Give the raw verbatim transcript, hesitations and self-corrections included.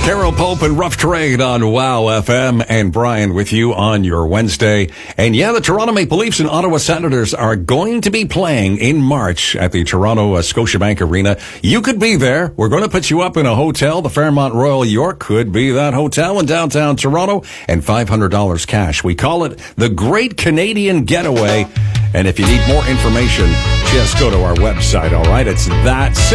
Carol Pope and Rough Trade on Wow F M, and Brian with you on your Wednesday. And yeah, the Toronto Maple Leafs and Ottawa Senators are going to be playing in March at the Toronto uh, Scotiabank Arena. You could be there. We're going to put you up in a hotel. The Fairmont Royal York could be that hotel in downtown Toronto, and five hundred dollars cash. We call it the Great Canadian Getaway. And if you need more information, just go to our website, all right? It's that